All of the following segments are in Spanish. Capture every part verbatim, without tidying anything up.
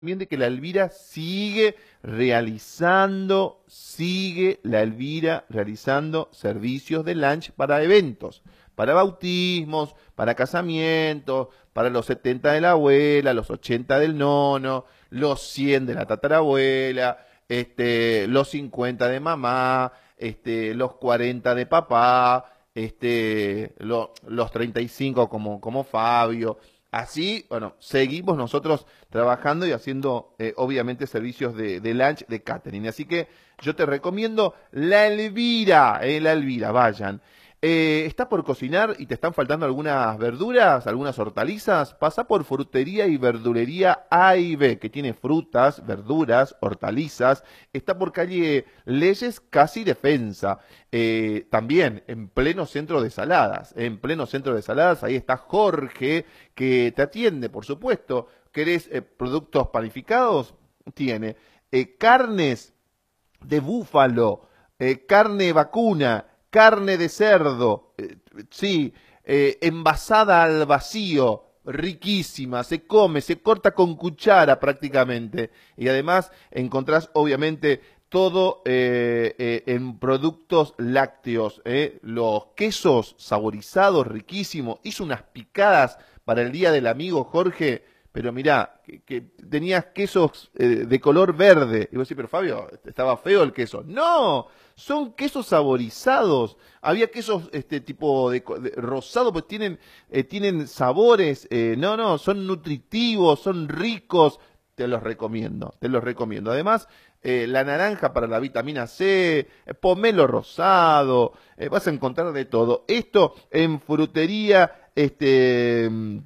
También de que la Elvira sigue realizando, sigue la Elvira realizando servicios de lunch para eventos, para bautismos, para casamientos, para los setenta de la abuela, los ochenta del nono, los cien de la tatarabuela, este, los cincuenta de mamá, este, los cuarenta de papá, este, lo- los treinta y cinco como, como Fabio. Así, bueno, seguimos nosotros trabajando y haciendo, eh, obviamente, servicios de, de lunch, de catering. Así que yo te recomiendo la Elvira, eh, la Elvira, vayan. Eh, ¿estás por cocinar y te están faltando algunas verduras, algunas hortalizas? Pasa por Frutería y Verdulería A y B, que tiene frutas, verduras, hortalizas. Está por calle Leyes, casi Defensa. Eh, también en pleno centro de Saladas. En pleno centro de Saladas, ahí está Jorge, que te atiende, por supuesto. ¿Querés eh, productos panificados? Tiene. Eh, carnes de búfalo, eh, carne vacuna, carne de cerdo, eh, sí, eh, envasada al vacío, riquísima, se come, se corta con cuchara prácticamente. Y además encontrás obviamente todo eh, eh, en productos lácteos, eh, los quesos saborizados, riquísimos. Hizo unas picadas para el Día del Amigo Jorge, pero mirá, que, que tenías quesos eh, de color verde. Y vos decís, pero Fabio, estaba feo el queso. No, son quesos saborizados. Había quesos este tipo de, co- de rosado, pues tienen, eh, tienen sabores. Eh, no, no, son nutritivos, son ricos. Te los recomiendo, te los recomiendo. Además, eh, la naranja para la vitamina C, eh, pomelo rosado, eh, vas a encontrar de todo. Esto en frutería, este,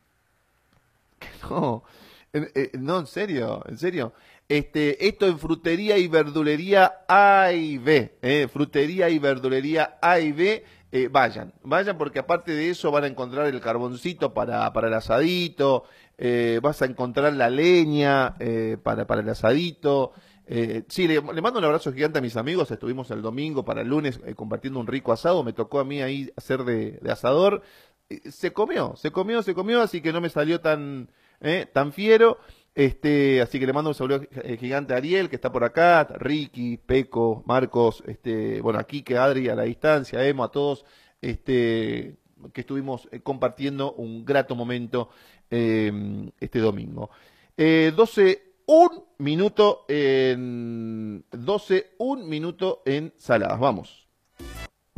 no, en, eh, no, en serio, en serio. Este, esto en frutería y verdulería A y B, eh, frutería y verdulería A y B, eh, vayan, vayan porque aparte de eso van a encontrar el carboncito para, para el asadito, eh, vas a encontrar la leña eh, para, para el asadito. Eh, sí, le, le mando un abrazo gigante a mis amigos, estuvimos el domingo para el lunes eh, compartiendo un rico asado, me tocó a mí ahí hacer de, de asador. Eh, se comió, se comió, se comió, así que no me salió tan ¿eh? tan fiero. Este, así que le mando un saludo eh, gigante a Ariel, que está por acá, Ricky, Peco, Marcos, este, bueno, aquí que Adri a la distancia, Emo, a todos, este, que estuvimos eh, compartiendo un grato momento eh, este domingo. Eh, doce, un minuto en doce, un minuto en Saladas, vamos.